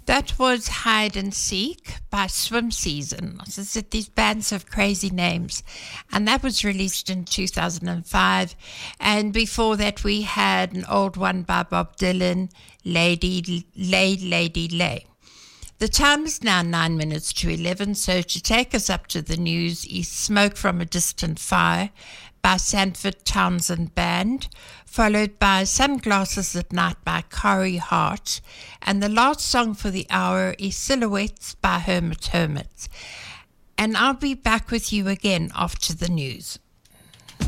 That was Hide and Seek by Swim Season. As I said, these bands have crazy names. And that was released in 2005. And before that, we had an old one by Bob Dylan, Lady Lay. The time is now 9 minutes to 11, so to take us up to the news is Smoke from a Distant Fire by Sanford Townsend Band, followed by Sunglasses at Night by Corey Hart, and the last song for the hour is Silhouettes by Hermit. And I'll be back with you again after the news.